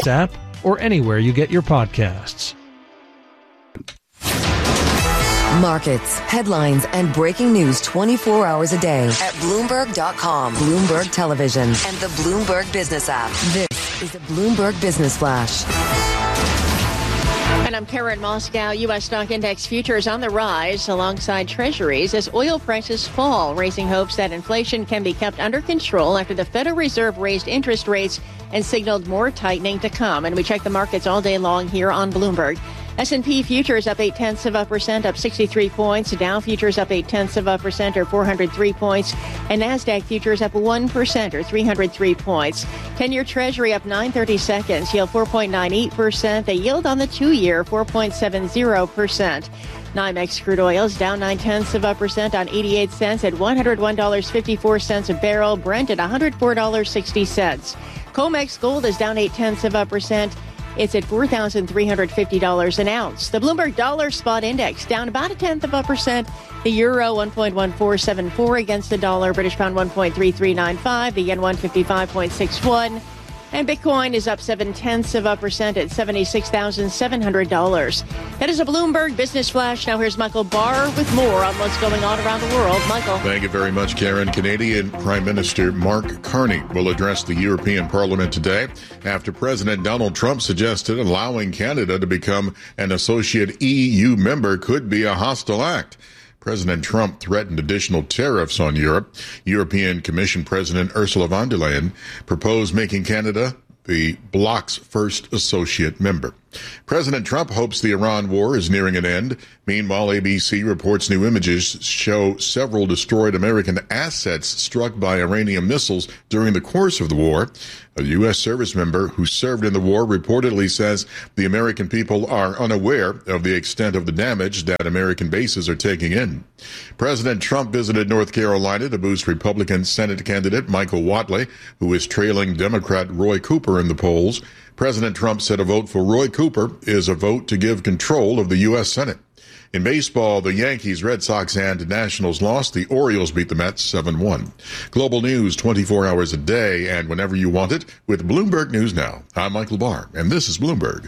Podcast app or anywhere you get your podcasts. Markets, headlines, and breaking news 24 hours a day at Bloomberg.com, Bloomberg Television, and the Bloomberg Business app. This is the Bloomberg Business Flash. And I'm Karen Moscow. U.S. stock index futures on the rise alongside treasuries as oil prices fall, raising hopes that inflation can be kept under control after the Federal Reserve raised interest rates and signaled more tightening to come. And we check the markets all day long here on Bloomberg. S&P futures up 0.8%, up 63 points. Dow futures up 0.8%, or 403 points. And NASDAQ futures up 1%, or 303 points. 10-year Treasury up 9/32, yield 4.98%. The yield on the 2-year, 4.70%. NYMEX crude oils down 0.9% on 88 cents at $101.54 a barrel. Brent at $104.60. COMEX gold is down 0.8%. It's at $4,350 an ounce. The Bloomberg Dollar Spot Index down about 0.1%. The euro 1.1474 against the dollar. British pound 1.3395. The yen 155.61. And Bitcoin is up 0.7% at $76,700. That is a Bloomberg Business Flash. Now here's Michael Barr with more on what's going on around the world. Michael. Thank you very much, Karen. Canadian Prime Minister Mark Carney will address the European Parliament today after President Donald Trump suggested allowing Canada to become an associate EU member could be a hostile act. President Trump threatened additional tariffs on Europe. European Commission President Ursula von der Leyen proposed making Canada the bloc's first associate member. President Trump hopes the Iran war is nearing an end. Meanwhile, ABC reports new images show several destroyed American assets struck by Iranian missiles during the course of the war. A U.S. service member who served in the war reportedly says the American people are unaware of the extent of the damage that American bases are taking in. President Trump visited North Carolina to boost Republican Senate candidate Michael Whatley, who is trailing Democrat Roy Cooper in the polls. President Trump said a vote for Roy Cooper is a vote to give control of the U.S. Senate. In baseball, the Yankees, Red Sox, and Nationals lost. The Orioles beat the Mets 7-1. Global news 24 hours a day and whenever you want it with Bloomberg News Now. I'm Michael Barr, and this is Bloomberg.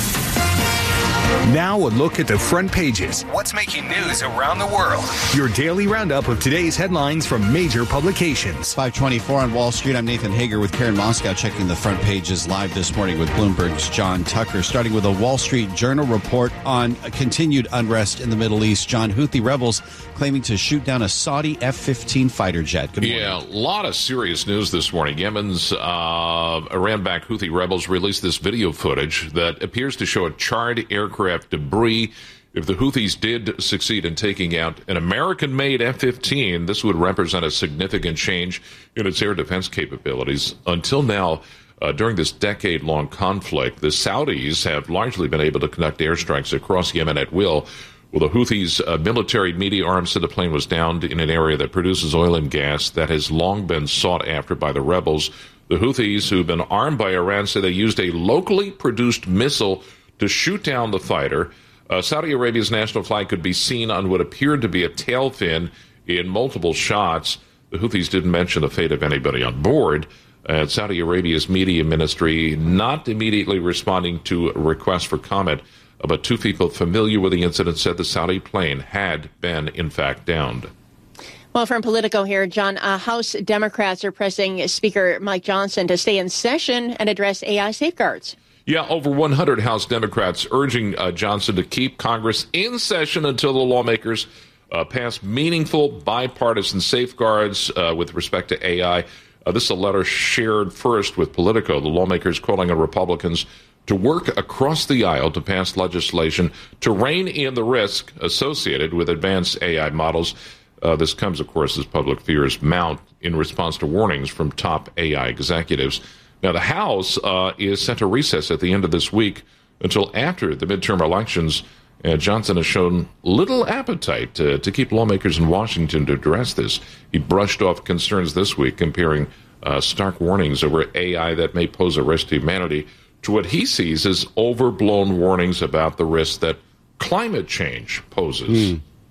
Now a look at the front pages. What's making news around the world? Your daily roundup of today's headlines from major publications. 5:24 on Wall Street. I'm Nathan Hager with Karen Moscow checking the front pages live this morning with Bloomberg's John Tucker. Starting with a Wall Street Journal report on continued unrest in the Middle East. John, Houthi rebels claiming to shoot down a Saudi F-15 fighter jet. Good morning. Yeah, a lot of serious news this morning. Yemen's Iran-backed Houthi rebels released this video footage that appears to show a charred aircraft debris. If the Houthis did succeed in taking out an American-made F-15, this would represent a significant change in its air defense capabilities. Until now, during this decade-long conflict, the Saudis have largely been able to conduct airstrikes across Yemen at will. Well, the Houthis' military media arm said the plane was downed in an area that produces oil and gas that has long been sought after by the rebels. The Houthis, who've been armed by Iran, say they used a locally produced missile to shoot down the fighter. Saudi Arabia's national flag could be seen on what appeared to be a tail fin in multiple shots. The Houthis didn't mention the fate of anybody on board. Saudi Arabia's media ministry not immediately responding to a request for comment, but two people familiar with the incident said the Saudi plane had been, in fact, downed. Well, from Politico here, John, House Democrats are pressing Speaker Mike Johnson to stay in session and address AI safeguards. Yeah, over 100 House Democrats urging Johnson to keep Congress in session until the lawmakers pass meaningful bipartisan safeguards with respect to AI. This is a letter shared first with Politico. The lawmakers calling on Republicans to work across the aisle to pass legislation to rein in the risk associated with advanced AI models. This comes, of course, as public fears mount in response to warnings from top AI executives. Now, the House is set to recess at the end of this week until after the midterm elections. Johnson has shown little appetite to keep lawmakers in Washington to address this. He brushed off concerns this week, comparing stark warnings over AI that may pose a risk to humanity to what he sees as overblown warnings about the risk that climate change poses.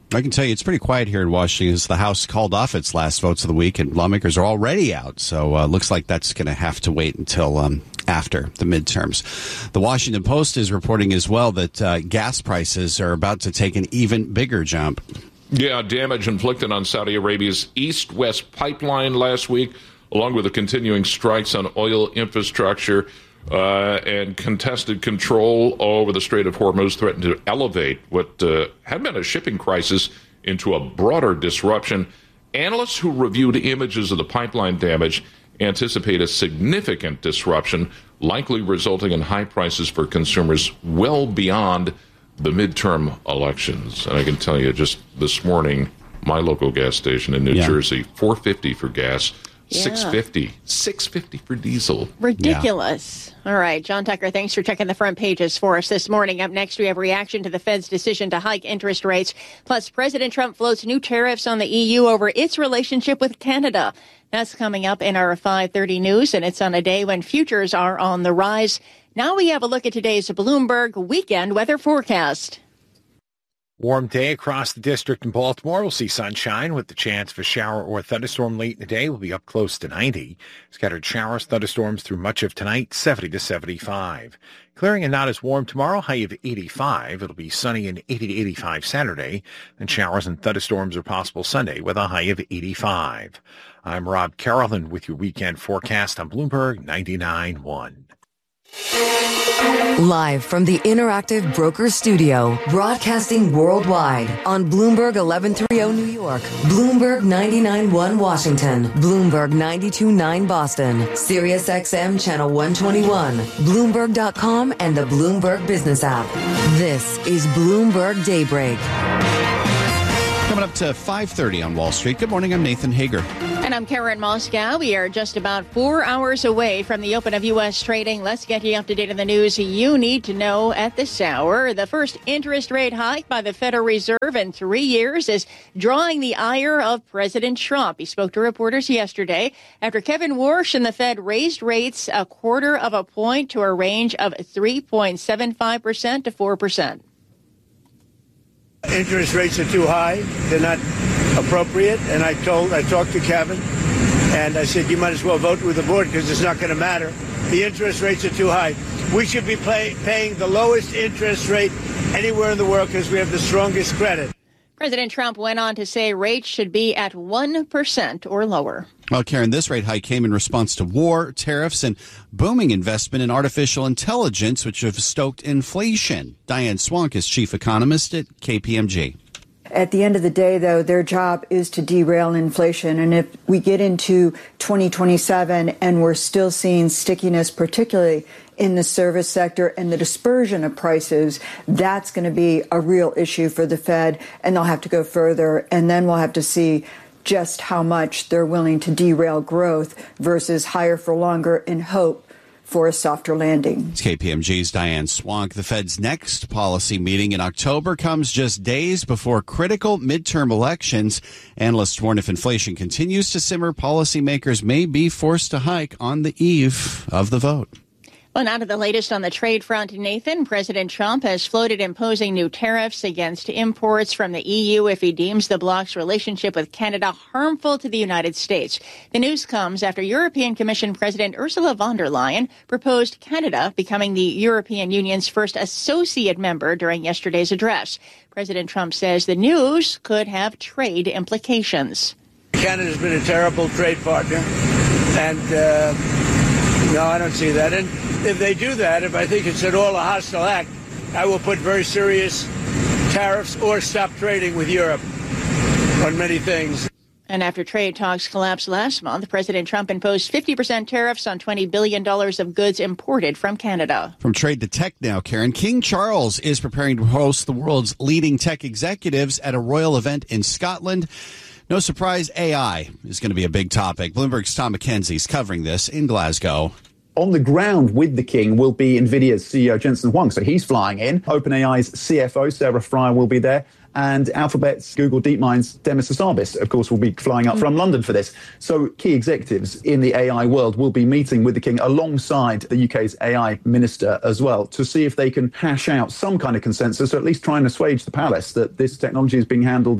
I can tell you it's pretty quiet here in Washington as the House called off its last votes of the week, and lawmakers are already out. So looks like that's going to have to wait until after the midterms. The Washington Post is reporting as well that gas prices are about to take an even bigger jump. Yeah, damage inflicted on Saudi Arabia's East-West pipeline last week, along with the continuing strikes on oil infrastructure and contested control over the Strait of Hormuz threatened to elevate what had been a shipping crisis into a broader disruption. Analysts who reviewed images of the pipeline damage anticipate a significant disruption, likely resulting in high prices for consumers well beyond the midterm elections. And I can tell you, just this morning, my local gas station in New Jersey, $4.50 for gas, $6.50 for diesel. Ridiculous. Yeah. All right, John Tucker, thanks for checking the front pages for us this morning. Up next, we have reaction to the Fed's decision to hike interest rates. Plus, President Trump floats new tariffs on the EU over its relationship with Canada. That's coming up in our 5:30 news, and it's on a day when futures are on the rise. Now we have a look at today's Bloomberg weekend weather forecast. Warm day across the district in Baltimore. We'll see sunshine with the chance of a shower or thunderstorm late in the day. We'll be up close to 90. Scattered showers, thunderstorms through much of tonight, 70 to 75. Clearing and not as warm tomorrow, high of 85. It'll be sunny and 80 to 85 Saturday. And showers and thunderstorms are possible Sunday with a high of 85. I'm Rob Carrollton with your weekend forecast on Bloomberg 99.1. Live from the Interactive Brokers Studio, broadcasting worldwide on Bloomberg 1130 New York, Bloomberg 99.1 Washington, Bloomberg 92.9 Boston, Sirius XM Channel 121, Bloomberg.com, and the Bloomberg Business app. This is Bloomberg Daybreak. Coming up to 5:30 on Wall Street. Good morning, I'm Nathan Hager. And I'm Karen Moscow. We are just about 4 hours away from the open of U.S. trading. Let's get you up to date on the news you need to know at this hour. The first interest rate hike by the Federal Reserve in 3 years is drawing the ire of President Trump. He spoke to reporters yesterday after Kevin Warsh and the Fed raised rates 0.25 point to a range of 3.75% to 4%. Interest rates are too high. They're not appropriate. And I talked to Kevin, and I said, you might as well vote with the board because it's not going to matter. The interest rates are too high. We should be paying the lowest interest rate anywhere in the world because we have the strongest credit. President Trump went on to say rates should be at 1% or lower. Well, Karen, this rate hike came in response to war, tariffs, and booming investment in artificial intelligence, which have stoked inflation. Diane Swank is chief economist at KPMG. At the end of the day, though, their job is to derail inflation. And if we get into 2027 and we're still seeing stickiness, particularly in the service sector and the dispersion of prices, that's going to be a real issue for the Fed. And they'll have to go further. And then we'll have to see just how much they're willing to derail growth versus higher for longer in hope for a softer landing. It's KPMG's Diane Swank. The Fed's next policy meeting in October comes just days before critical midterm elections. Analysts warn if inflation continues to simmer, policymakers may be forced to hike on the eve of the vote. Well, now to the latest on the trade front, Nathan. President Trump has floated imposing new tariffs against imports from the EU if he deems the bloc's relationship with Canada harmful to the United States. The news comes after European Commission President Ursula von der Leyen proposed Canada becoming the European Union's first associate member during yesterday's address. President Trump says the news could have trade implications. Canada's been a terrible trade partner, and no, I don't see that. And if they do that, if I think it's at all a hostile act, I will put very serious tariffs or stop trading with Europe on many things. And after trade talks collapsed last month, President Trump imposed 50% tariffs on $20 billion of goods imported from Canada. From trade to tech now, Karen. King Charles is preparing to host the world's leading tech executives at a royal event in Scotland. No surprise, AI is going to be a big topic. Bloomberg's Tom McKenzie is covering this in Glasgow. On the ground with the king will be NVIDIA's CEO Jensen Huang. So he's flying in. OpenAI's CFO Sarah Fryer will be there. And Alphabet's Google DeepMind's Demis Hassabis, of course, will be flying up from London for this. So key executives in the AI world will be meeting with the king alongside the UK's AI minister as well to see if they can hash out some kind of consensus, or at least try and assuage the palace that this technology is being handled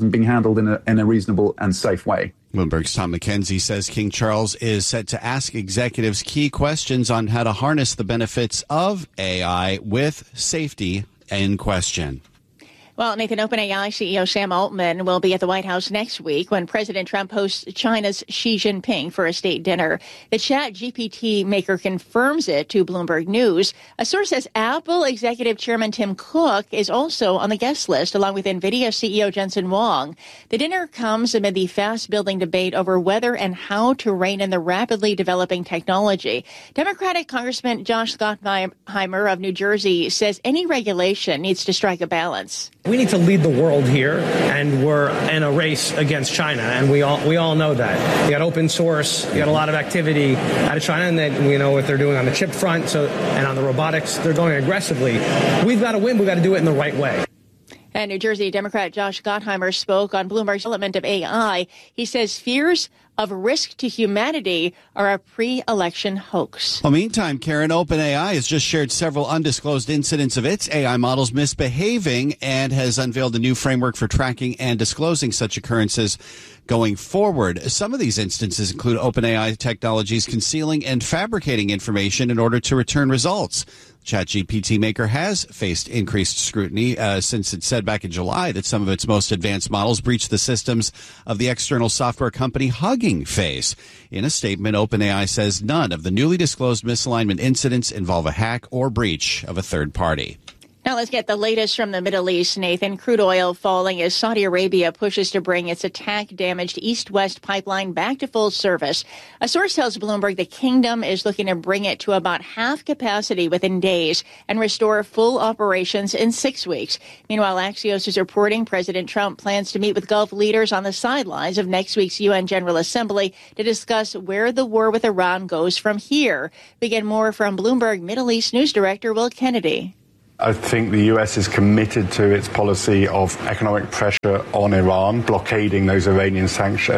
in a reasonable and safe way. Bloomberg's Tom McKenzie says King Charles is set to ask executives key questions on how to harness the benefits of AI with safety in question. Well, Nathan, OpenAI CEO Sam Altman will be at the White House next week when President Trump hosts China's Xi Jinping for a state dinner. The ChatGPT maker confirms it to Bloomberg News. A source says Apple executive chairman Tim Cook is also on the guest list, along with NVIDIA CEO Jensen Huang. The dinner comes amid the fast-building debate over whether and how to rein in the rapidly developing technology. Democratic Congressman Josh Gottheimer of New Jersey says any regulation needs to strike a balance. We need to lead the world here, and we're in a race against China, and we all know that. You got open source, you got a lot of activity out of China, and we know what they're doing on the chip front, and on the robotics, they're going aggressively. We've got to win. We've got to do it in the right way. And New Jersey Democrat Josh Gottheimer spoke on Bloomberg's development of AI. He says fears of risk to humanity are a pre-election hoax. Well, meantime, Karen, OpenAI has just shared several undisclosed incidents of its AI models misbehaving and has unveiled a new framework for tracking and disclosing such occurrences going forward. Some of these instances include OpenAI technologies concealing and fabricating information in order to return results. ChatGPT maker has faced increased scrutiny since it said back in July that some of its most advanced models breached the systems of the external software company Hugging Face. In a statement, OpenAI says none of the newly disclosed misalignment incidents involve a hack or breach of a third party. Now let's get the latest from the Middle East, Nathan. Crude oil falling as Saudi Arabia pushes to bring its attack-damaged east-west pipeline back to full service. A source tells Bloomberg the kingdom is looking to bring it to about half capacity within days and restore full operations in 6 weeks. Meanwhile, Axios is reporting President Trump plans to meet with Gulf leaders on the sidelines of next week's UN General Assembly to discuss where the war with Iran goes from here. We get more from Bloomberg Middle East News Director Will Kennedy. I think the U.S. is committed to its policy of economic pressure on Iran, blockading those Iranian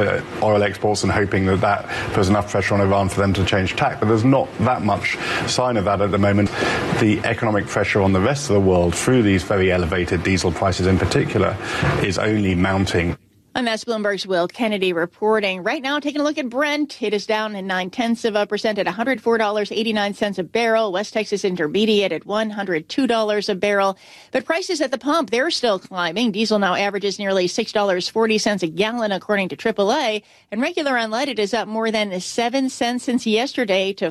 oil exports and hoping that puts enough pressure on Iran for them to change tack. But there's not that much sign of that at the moment. The economic pressure on the rest of the world through these very elevated diesel prices in particular is only mounting. And that's Bloomberg's Will Kennedy reporting. Right now, taking a look at Brent. It is down 0.9% at $104.89 a barrel. West Texas Intermediate at $102 a barrel. But prices at the pump, they're still climbing. Diesel now averages nearly $6.40 a gallon, according to AAA. And regular unleaded is up more than 7 cents since yesterday to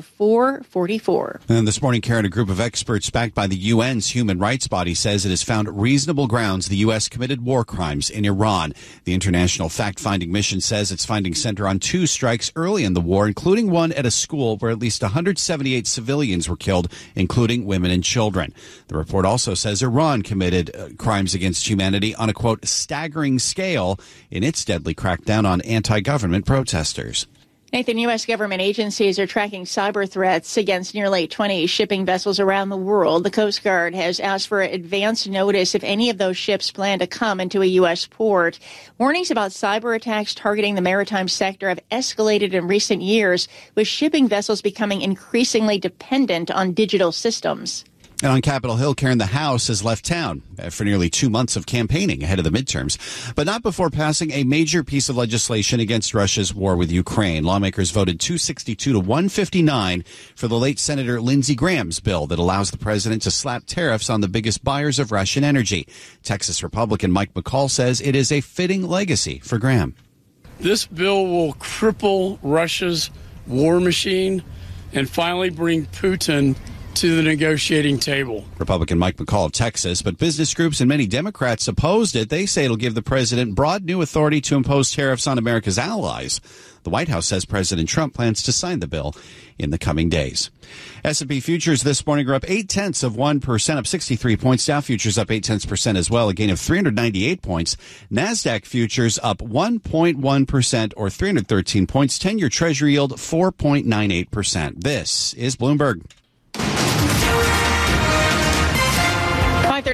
$4.44. And this morning, Karen, a group of experts backed by the UN's human rights body says it has found reasonable grounds the U.S. committed war crimes in Iran. The International Fact-Finding Mission says its findings center on 2 strikes early in the war, including one at a school where at least 178 civilians were killed, including women and children. The report also says Iran committed crimes against humanity on a, quote, staggering scale in its deadly crackdown on anti-government protesters. Nathan, U.S. government agencies are tracking cyber threats against nearly 20 shipping vessels around the world. The Coast Guard has asked for advance notice if any of those ships plan to come into a U.S. port. Warnings about cyber attacks targeting the maritime sector have escalated in recent years, with shipping vessels becoming increasingly dependent on digital systems. And on Capitol Hill, Karen, the House has left town for nearly 2 months of campaigning ahead of the midterms, but not before passing a major piece of legislation against Russia's war with Ukraine. Lawmakers voted 262 to 159 for the late Senator Lindsey Graham's bill that allows the president to slap tariffs on the biggest buyers of Russian energy. Texas Republican Mike McCall says it is a fitting legacy for Graham. This bill will cripple Russia's war machine and finally bring Putin to the negotiating table. Republican Mike McCall of Texas, but business groups and many Democrats opposed it. They say it'll give the president broad new authority to impose tariffs on America's allies. The White House says President Trump plans to sign the bill in the coming days. S&P futures this morning are up 0.8%, up 63 points. Dow futures up 0.8% as well, a gain of 398 points. NASDAQ futures up 1.1% or 313 points. 10-year Treasury yield 4.98%. This is Bloomberg.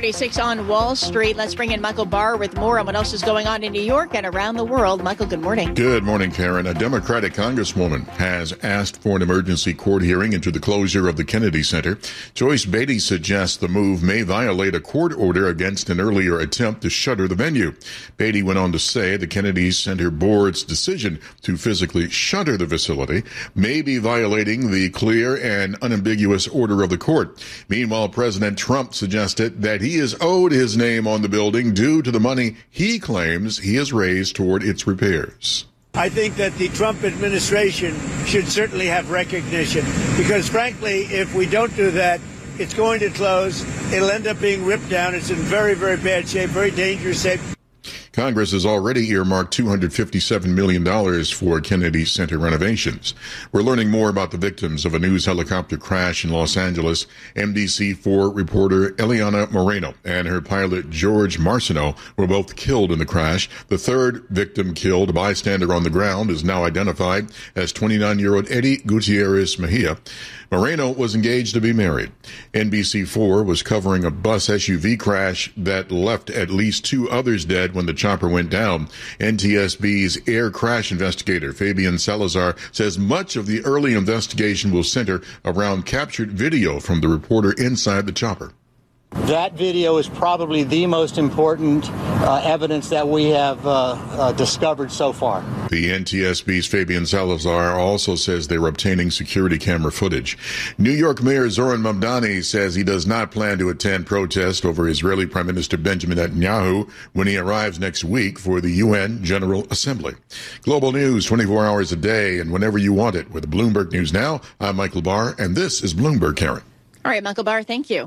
5:36 on Wall Street. Let's bring in Michael Barr with more on what else is going on in New York and around the world. Michael, good morning. Good morning, Karen. A Democratic congresswoman has asked for an emergency court hearing into the closure of the Kennedy Center. Joyce Beatty suggests the move may violate a court order against an earlier attempt to shutter the venue. Beatty went on to say the Kennedy Center board's decision to physically shutter the facility may be violating the clear and unambiguous order of the court. Meanwhile, President Trump suggested that he is owed his name on the building due to the money he claims he has raised toward its repairs. I think that the Trump administration should certainly have recognition because, frankly, if we don't do that, it's going to close. It'll end up being ripped down. It's in very, very bad shape, very dangerous shape. Congress has already earmarked $257 million for Kennedy Center renovations. We're learning more about the victims of a news helicopter crash in Los Angeles. NBC4 reporter Eliana Moreno and her pilot George Marciano were both killed in the crash. The third victim killed, a bystander on the ground, is now identified as 29-year-old Eddie Gutierrez Mejia. Moreno was engaged to be married. NBC4 was covering a bus SUV crash that left at least 2 others dead when the chopper went down. NTSB's air crash investigator Fabian Salazar says much of the early investigation will center around captured video from the reporter inside the chopper. That video is probably the most important evidence that we have discovered so far. The NTSB's Fabian Salazar also says they're obtaining security camera footage. New York Mayor Zoran Mamdani says he does not plan to attend protest over Israeli Prime Minister Benjamin Netanyahu when he arrives next week for the UN General Assembly. Global news 24 hours a day and whenever you want it with Bloomberg News Now. I'm Michael Barr, and this is Bloomberg, Karen. All right, Michael Barr, thank you.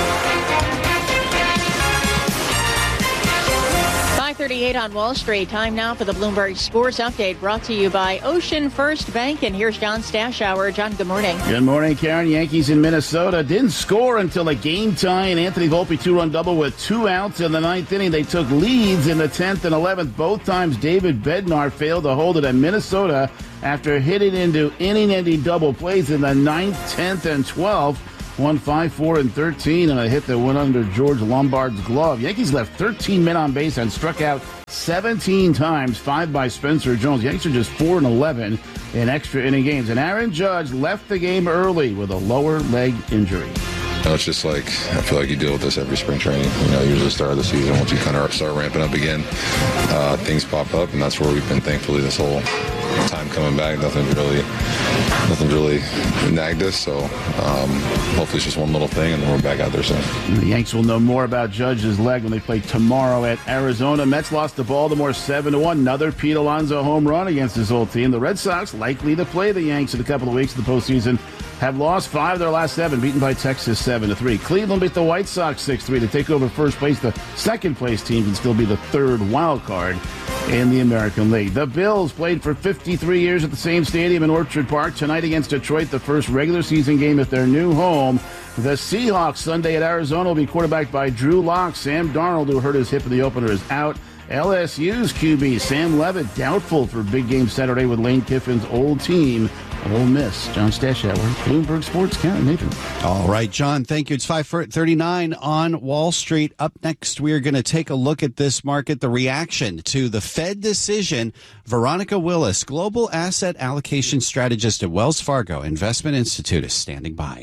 5:38 on Wall Street. Time now for the Bloomberg Sports Update, brought to you by Ocean First Bank. And here's John Stashower. John, good morning. Good morning, Karen. Yankees in Minnesota didn't score until a game tie, and Anthony Volpe 2-run double with 2 outs in the 9th inning. They took leads in the 10th and 11th. Both times David Bednar failed to hold it at Minnesota after hitting into inning-ending double plays in the 9th, 10th, and 12th. Won 5-4 and 13 and a hit that went under George Lombard's glove. Yankees left 13 men on base and struck out 17 times, 5 by Spencer Jones. Yankees are just 4-11 in extra inning games. And Aaron Judge left the game early with a lower leg injury. It's just like, I feel like you deal with this every spring training. Usually the start of the season, once you kind of start ramping up again, things pop up, and that's where we've been, thankfully, this whole time coming back. Nothing's really nagged us, so hopefully it's just one little thing, and then we're back out there soon. The Yanks will know more about Judge's leg when they play tomorrow at Arizona. Mets lost to Baltimore 7-1. Another Pete Alonso home run against his old team. The Red Sox, likely to play the Yanks in a couple of weeks in the postseason, have lost 5 of their last 7, beaten by Texas 7-3. Cleveland beat the White Sox 6-3 to take over first place. The second-place team can still be the third wild card in the American League. The Bills played for 53 years at the same stadium in Orchard Park. Tonight against Detroit, the first regular season game at their new home. The Seahawks Sunday at Arizona will be quarterbacked by Drew Lock. Sam Darnold, who hurt his hip in the opener, is out. LSU's QB Sam Leavitt doubtful for big game Saturday with Lane Kiffin's old team, Ole Miss. John Stashower, Bloomberg Sports, Karen Nathan. All right, John, thank you. It's 5:39 on Wall Street. Up next, we are going to take a look at this market, the reaction to the Fed decision. Veronica Willis, Global Asset Allocation Strategist at Wells Fargo Investment Institute, is standing by.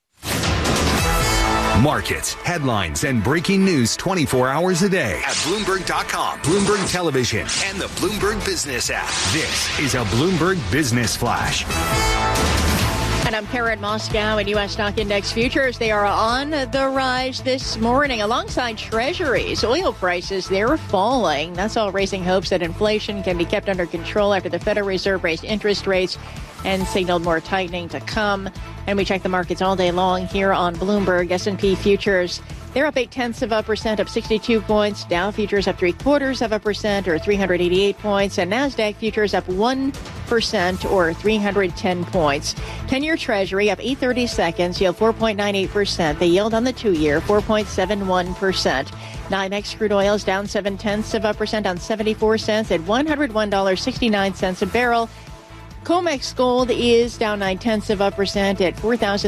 Markets, headlines, and breaking news 24 hours a day at Bloomberg.com, Bloomberg Television, and the Bloomberg Business app. This is a Bloomberg Business Flash. And I'm Karen Moscow in U.S. stock index futures. They are on the rise this morning alongside treasuries. Oil prices, they're falling. That's all raising hopes that inflation can be kept under control after the Federal Reserve raised interest rates and signaled more tightening to come. And we check the markets all day long here on Bloomberg. S&P futures, they're up 0.8%, up 62 points. Dow futures up 0.75%, or 388 points. And NASDAQ futures up 1%, or 310 points. 10-year Treasury up 8/32, yield 4.98%. The yield on the 2-year, 4.71%. NYMEX crude oil is down 0.7%, down 74 cents at $101.69 a barrel. COMEX gold is down 0.9% at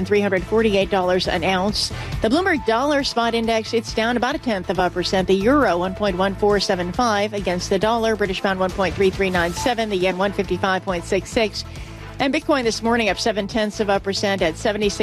$4,348 an ounce. The Bloomberg dollar spot index, it's down about 0.1%. The euro 1.1475 against the dollar. British pound 1.3397. The yen 155.66. And Bitcoin this morning up 0.7% at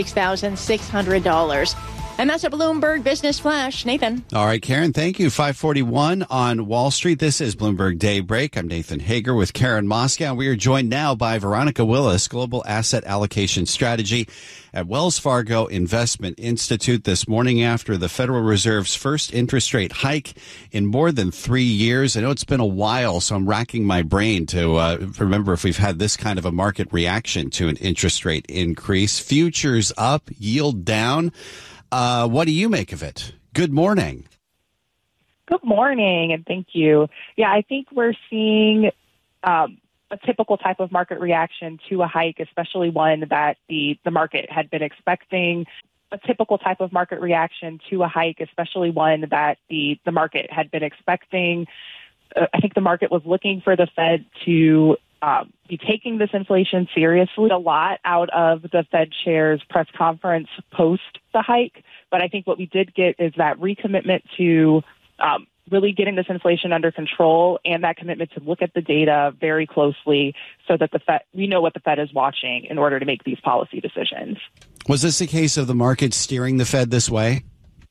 $76,600. And that's a Bloomberg Business Flash. Nathan. All right, Karen, thank you. 5:41 on Wall Street. This is Bloomberg Daybreak. I'm Nathan Hager with Karen Moscow. We are joined now by Veronica Willis, Global Asset Allocation Strategy at Wells Fargo Investment Institute, this morning after the Federal Reserve's first interest rate hike in more than 3 years. I know it's been a while, so I'm racking my brain to remember if we've had this kind of a market reaction to an interest rate increase. Futures up, yield down. What do you make of it? Good morning. Good morning, and thank you. Yeah, I think we're seeing a typical type of market reaction to a hike, especially one that the market had been expecting. A typical type of market reaction to a hike, especially one that the market had been expecting. I think the market was looking for the Fed to be taking this inflation seriously. A lot out of the Fed chair's press conference post the hike, but I think what we did get is that recommitment to really getting this inflation under control and that commitment to look at the data very closely so that the Fed, we know what the Fed is watching in order to make these policy decisions. Was this a case of the market steering the Fed this way?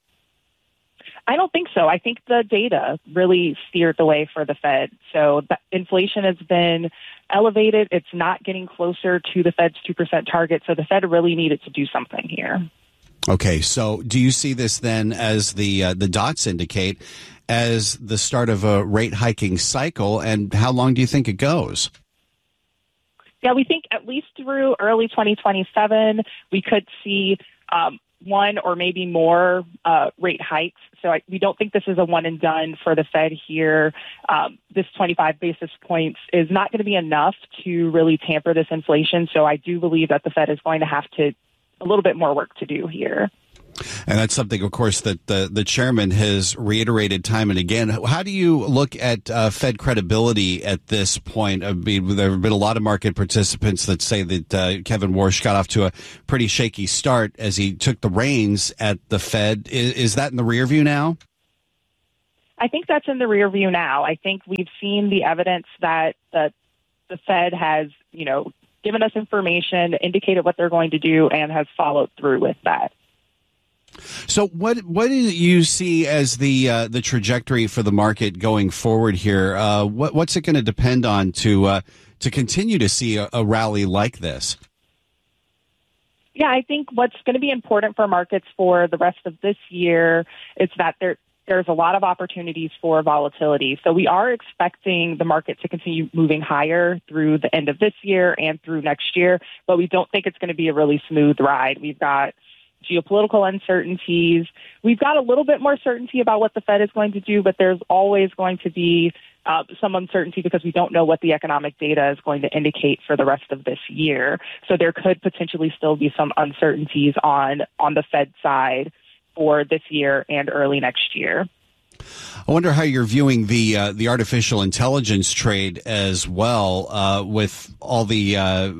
I don't think so. I think the data really steered the way for the Fed. So the inflation has been elevated. It's not getting closer to the Fed's 2% target. So the Fed really needed to do something here. Okay, so do you see this then, as the dots indicate, as the start of a rate hiking cycle? And how long do you think it goes? Yeah, we think at least through early 2027, we could see one or maybe more rate hikes. So we don't think this is a one and done for the Fed here. This 25 basis points is not going to be enough to really tamper this inflation. So I do believe that the Fed is going to have a little bit more work to do here. And that's something, of course, that the chairman has reiterated time and again. How do you look at Fed credibility at this point? I mean, there have been a lot of market participants that say that Kevin Warsh got off to a pretty shaky start as he took the reins at the Fed. Is that in the rear view now? I think that's in the rear view now. I think we've seen the evidence that the Fed has, given us information, indicated what they're going to do, and has followed through with that. So what do you see as the trajectory for the market going forward here? What's it going to depend on to continue to see a rally like this? Yeah, I think what's going to be important for markets for the rest of this year is that there's a lot of opportunities for volatility. So we are expecting the market to continue moving higher through the end of this year and through next year, but we don't think it's going to be a really smooth ride. We've got geopolitical uncertainties. We've got a little bit more certainty about what the Fed is going to do, but there's always going to be some uncertainty because we don't know what the economic data is going to indicate for the rest of this year. So there could potentially still be some uncertainties on the Fed side for this year and early next year. I wonder how you're viewing the artificial intelligence trade as well, with all the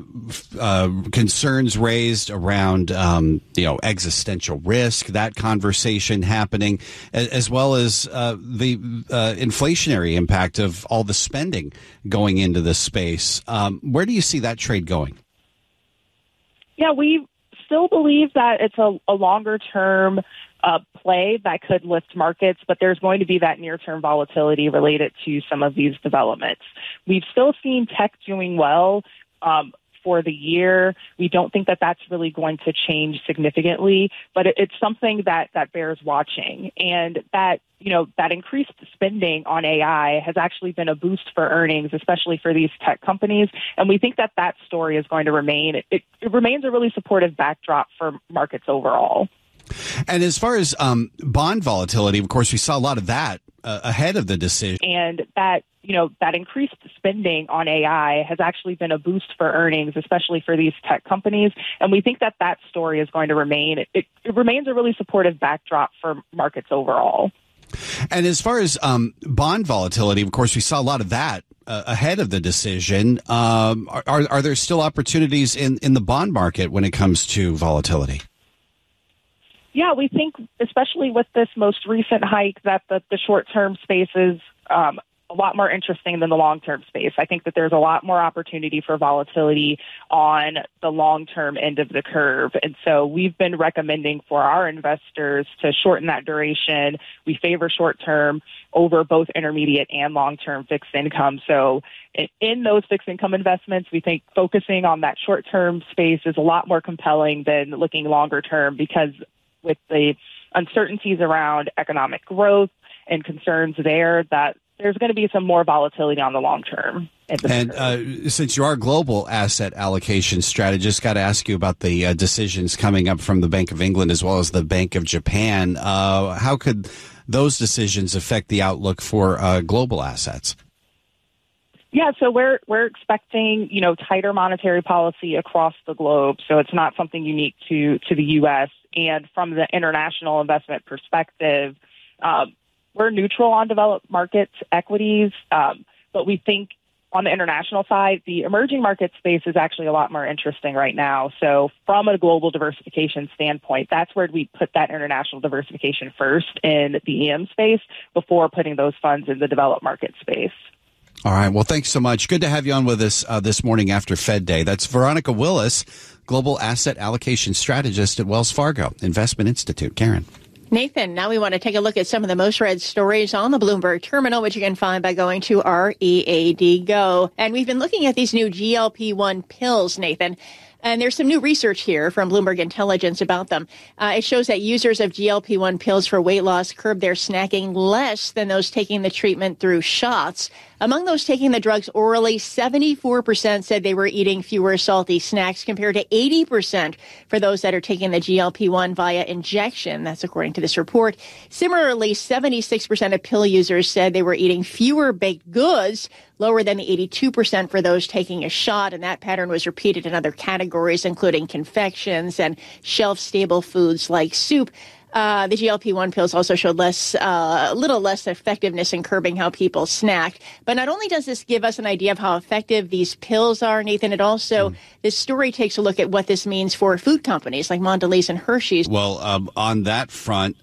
concerns raised around existential risk, that conversation happening, as well as the inflationary impact of all the spending going into this space. Where do you see that trade going? Yeah, we still believe that it's a longer term play that could lift markets, but there's going to be that near-term volatility related to some of these developments. We've still seen tech doing well for the year. We don't think that that's really going to change significantly, but it's something that bears watching. And that increased spending on AI has actually been a boost for earnings, especially for these tech companies. And we think that story is going to remain. It remains a really supportive backdrop for markets overall. And as far as bond volatility, of course, we saw a lot of that ahead of the decision. And that increased spending on AI has actually been a boost for earnings, especially for these tech companies. And we think that story is going to remain. It remains a really supportive backdrop for markets overall. And as far as bond volatility, of course, we saw a lot of that ahead of the decision. Are there still opportunities in the bond market when it comes to volatility? Yeah, we think, especially with this most recent hike, that the short-term space is a lot more interesting than the long-term space. I think that there's a lot more opportunity for volatility on the long-term end of the curve. And so we've been recommending for our investors to shorten that duration. We favor short-term over both intermediate and long-term fixed income. So in those fixed income investments, we think focusing on that short-term space is a lot more compelling than looking longer-term, because with the uncertainties around economic growth and concerns there, that there's going to be some more volatility on the long term. And since you are a global asset allocation strategist, got to ask you about the decisions coming up from the Bank of England as well as the Bank of Japan. How could those decisions affect the outlook for global assets? Yeah, so we're expecting, tighter monetary policy across the globe. So it's not something unique to the U.S. And from the international investment perspective, we're neutral on developed markets equities, but we think on the international side, the emerging market space is actually a lot more interesting right now. So from a global diversification standpoint, that's where we put that international diversification first in the EM space before putting those funds in the developed market space. All right. Well, thanks so much. Good to have you on with us this morning after Fed Day. That's Veronica Willis, Global Asset Allocation Strategist at Wells Fargo Investment Institute. Karen. Nathan, now we want to take a look at some of the most read stories on the Bloomberg terminal, which you can find by going to READ Go. And we've been looking at these new GLP-1 pills, Nathan. And there's some new research here from Bloomberg Intelligence about them. It shows that users of GLP-1 pills for weight loss curb their snacking less than those taking the treatment through shots. Among those taking the drugs orally, 74% said they were eating fewer salty snacks compared to 80% for those that are taking the GLP-1 via injection. That's according to this report. Similarly, 76% of pill users said they were eating fewer baked goods, lower than the 82% for those taking a shot. And that pattern was repeated in other categories, including confections and shelf-stable foods like soup. The GLP-1 pills also showed little less effectiveness in curbing how people snack. But not only does this give us an idea of how effective these pills are, Nathan, it also, this story takes a look at what this means for food companies like Mondelez and Hershey's. Well, on that front,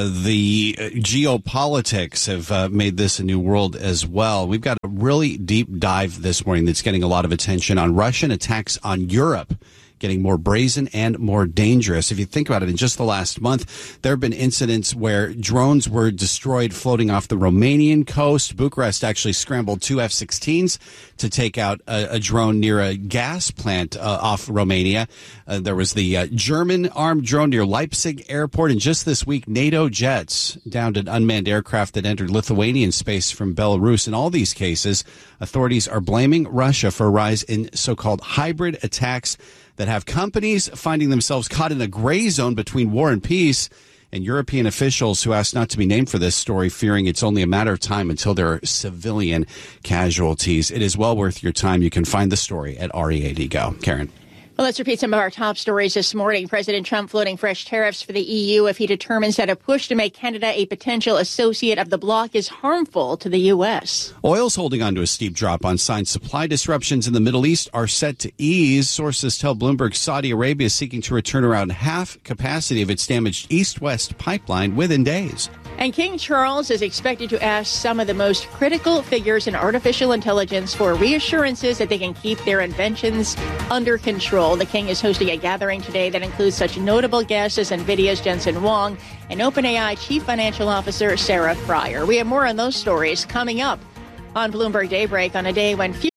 the geopolitics have made this a new world as well. We've got a really deep dive this morning that's getting a lot of attention on Russian attacks on Europe, getting more brazen and more dangerous. If you think about it, in just the last month, there have been incidents where drones were destroyed floating off the Romanian coast. Bucharest actually scrambled 2 F-16s to take out a drone near a gas plant off Romania. There was the German armed drone near Leipzig airport. And just this week, NATO jets downed an unmanned aircraft that entered Lithuanian space from Belarus. In all these cases, authorities are blaming Russia for a rise in so-called hybrid attacks that have companies finding themselves caught in a gray zone between war and peace, and European officials who asked not to be named for this story, fearing it's only a matter of time until there are civilian casualties. It is well worth your time. You can find the story at READ Go. Karen. Well, let's repeat some of our top stories this morning. President Trump floating fresh tariffs for the EU if he determines that a push to make Canada a potential associate of the bloc is harmful to the U.S. Oil's holding on to a steep drop on signs supply disruptions in the Middle East are set to ease. Sources tell Bloomberg Saudi Arabia is seeking to return around half capacity of its damaged east-west pipeline within days. And King Charles is expected to ask some of the most critical figures in artificial intelligence for reassurances that they can keep their inventions under control. The king is hosting a gathering today that includes such notable guests as NVIDIA's Jensen Huang and OpenAI Chief Financial Officer Sarah Friar. We have more on those stories coming up on Bloomberg Daybreak on a day when